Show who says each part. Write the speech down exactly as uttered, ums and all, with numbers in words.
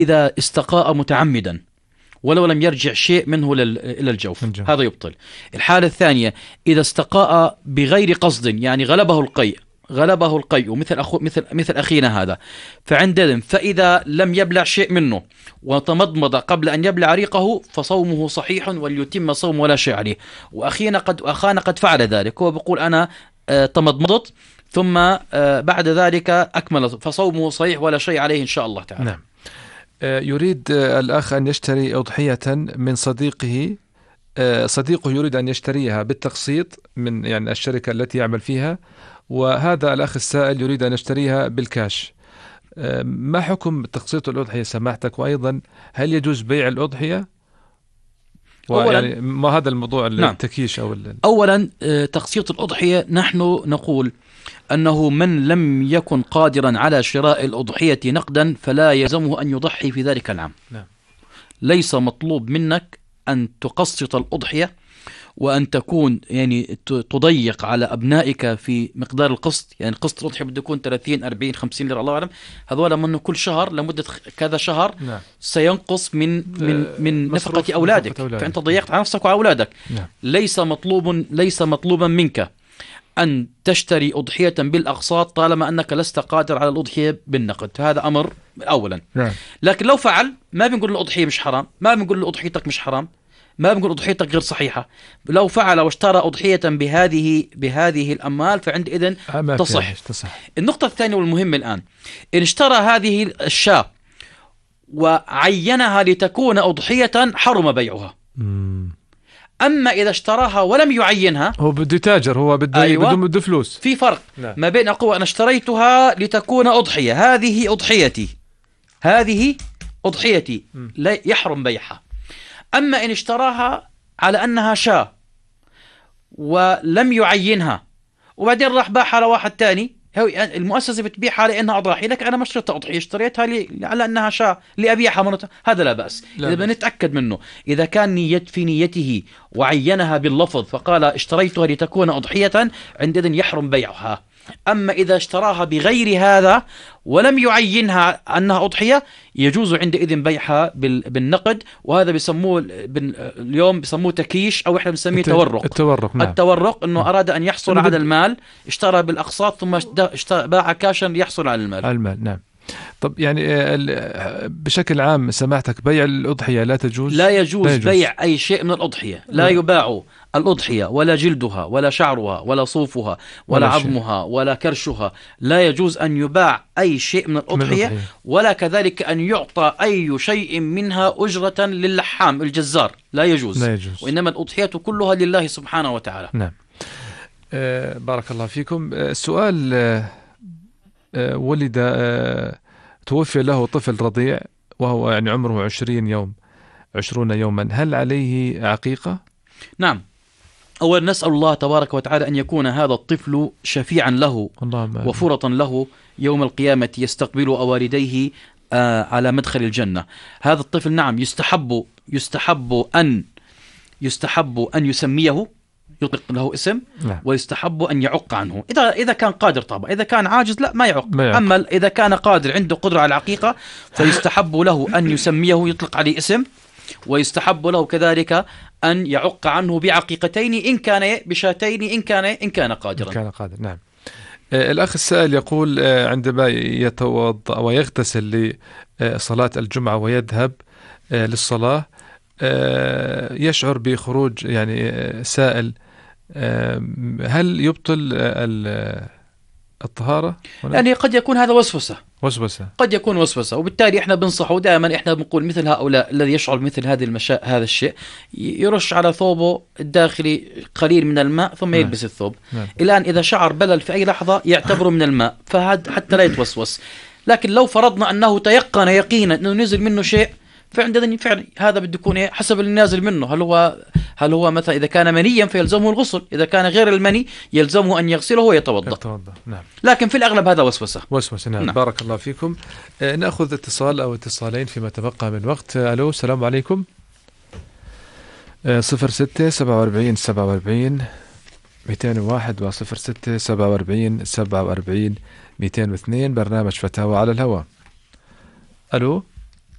Speaker 1: إذا استقاء متعمدا ولو لم يرجع شيء منه إلى الجوف هذا يبطل. الحالة الثانية إذا استقاء بغير قصد، يعني غلبه القيء غلبه القيء مثل أخو مثل مثل أخينا هذا، فعندئذ فإذا لم يبلع شيء منه وتمضمض قبل أن يبلع ريقه فصومه صحيح وليتم صوم ولا شيء عليه. وأخينا قد أخانا قد فعل ذلك، هو بيقول أنا آه تمضمضت ثم آه بعد ذلك أكمل، فصومه صحيح ولا شيء عليه إن شاء الله تعالى.
Speaker 2: نعم. آه يريد آه الأخ أن يشتري أضحية من صديقه، آه صديقه يريد أن يشتريها بالتقسيط من يعني الشركة التي يعمل فيها، وهذا الأخ السائل يريد أن يشتريها بالكاش. ما حكم تقسيط الأضحية سماحتك؟ وأيضا هل يجوز بيع الأضحية؟ يعني ما هذا الموضوع التكيش أو
Speaker 1: أولا تقسيط الأضحية نحن نقول أنه من لم يكن قادرا على شراء الأضحية نقدا فلا يلزمه أن يضحي في ذلك العام.
Speaker 2: نعم.
Speaker 1: ليس مطلوب منك أن تقسط الأضحية وأن تكون يعني تضيق على أبنائك في مقدار القسط، يعني قسط الأضحية بده يكون ثلاثين أربعين خمسين ليرة الله أعلم، هذولا منه كل شهر لمدة كذا شهر.
Speaker 2: نعم.
Speaker 1: سينقص من من من نفقة أولادك، فأنت ضيقت على نفسك وأولادك.
Speaker 2: نعم.
Speaker 1: ليس مطلوب ليس مطلوبا منك أن تشتري أضحية بالأقساط طالما أنك لست قادر على الأضحية بالنقد، هذا أمر أولا.
Speaker 2: نعم.
Speaker 1: لكن لو فعل ما بنقول الأضحية مش حرام، ما بنقول أضحيتك مش حرام، ما بنقول أضحيتك غير صحيحة. لو فعل واشترى أضحية بهذه بهذه الأموال فعندئذ تصح.
Speaker 2: تصح.
Speaker 1: النقطة الثانية والمهمة الآن، إن اشترى هذه الشاة وعينها لتكون أضحية حرم بيعها.
Speaker 2: مم.
Speaker 1: أما إذا اشتراها ولم يعينها،
Speaker 2: هو بده تاجر، هو بده
Speaker 1: أيوة.
Speaker 2: بده فلوس.
Speaker 1: في فرق.
Speaker 2: لا.
Speaker 1: ما بين أقول أنا اشتريتها لتكون أضحية، هذه أضحيتي هذه أضحيتي لا يحرم بيعها. أما إن اشتراها على أنها شاة ولم يعينها وبعدين راح باعها على واحد تاني، المؤسسة بتبيعها لأنها أضاحي، لك أنا ما اشتريتها أضحية، اشتريتها على أنها شاة لأبيعها مرة، هذا لا بأس. لا إذا بدنا نتأكد منه، إذا كان نية في نيته وعينها باللفظ فقال اشتريتها لتكون أضحية عندئذ يحرم بيعها. أما إذا اشتراها بغير هذا ولم يعينها أنها أضحية يجوز عندئذ بيعها بالنقد، وهذا بيسموه اليوم بيسموه تكيش أو إحنا بنسميه تورق.
Speaker 2: التورق. نعم.
Speaker 1: التورق إنه أراد أن يحصل على المال، اشترى بالأقساط ثم باع كاشا ليحصل على المال.
Speaker 2: المال. نعم. طب يعني بشكل عام سماحتك بيع الأضحية لا تجوز؟
Speaker 1: لا يجوز, لا يجوز بيع أي شيء من الأضحية، لا يباع الأضحية ولا جلدها ولا شعرها ولا صوفها ولا, ولا عظمها ولا كرشها، لا يجوز أن يباع أي شيء من الأضحية، من ولا كذلك أن يعطى أي شيء منها أجرة للحام الجزار، لا يجوز.
Speaker 2: لا يجوز.
Speaker 1: وإنما الأضحية كلها لله سبحانه وتعالى.
Speaker 2: نعم. أه بارك الله فيكم. السؤال أه أه ولد أه توفي له طفل رضيع وهو يعني عمره عشرين يوم عشرون يوما، هل عليه عقيقة؟
Speaker 1: نعم. أولا نسأل الله تبارك وتعالى أن يكون هذا الطفل شفيعا له وفرطا له يوم القيامة يستقبل والديه آه على مدخل الجنة. هذا الطفل نعم يستحب يستحب أن يستحب أن يسميه، يطلق له اسم.
Speaker 2: نعم.
Speaker 1: ويستحب أن يعق عنه إذا إذا كان قادر، طبعا إذا كان عاجز لا ما يعق.
Speaker 2: ما يعق.
Speaker 1: أما إذا كان قادر عنده قدرة على العقيقة فيستحب له أن يسميه، يطلق عليه اسم، ويستحب له كذلك أن يعق عنه بعقيقتين إن كان بشاتين إن كان إن كان قادرا.
Speaker 2: إن كان قادر. نعم. آه الأخ السائل يقول آه عندما يتوضأ ويغتسل لصلاة الجمعة ويذهب آه للصلاة آه يشعر بخروج يعني آه سائل، آه هل يبطل آه الطهارة؟
Speaker 1: يعني قد يكون هذا وسوسة
Speaker 2: وسوسة
Speaker 1: قد يكون وسوسة، وبالتالي احنا بنصحه دائما، احنا بنقول مثل هؤلاء الذي يشعر مثل هذه المشا... هذا الشيء يرش على ثوبه الداخلي قليل من الماء ثم يلبس الثوب.
Speaker 2: نعم.
Speaker 1: الآن إذا شعر بلل في أي لحظة يعتبره من الماء فهذا حتى لا يتوسوس. لكن لو فرضنا أنه تيقن يقينا أنه نزل منه شيء فعندنا فعلا هذا بده يكون ايه حسب النازل منه، هل هو هل هو مثلا اذا كان منيا فيلزمه الغسل، اذا كان غير المني يلزمه ان يغسله ويتوضا.
Speaker 2: يتوضا. نعم.
Speaker 1: لكن في الاغلب هذا وسوسه.
Speaker 2: وسوسه. نعم. نعم. بارك الله فيكم. آه ناخذ اتصال او اتصالين فيما تبقى من وقت. آه الو السلام عليكم. آه صفر ستة سبعة وأربعين سبعة وأربعين مئتين وواحد وصفر ستة سبعة وأربعين سبعة وأربعين مئتين واثنين، برنامج فتاوى على الهواء. الو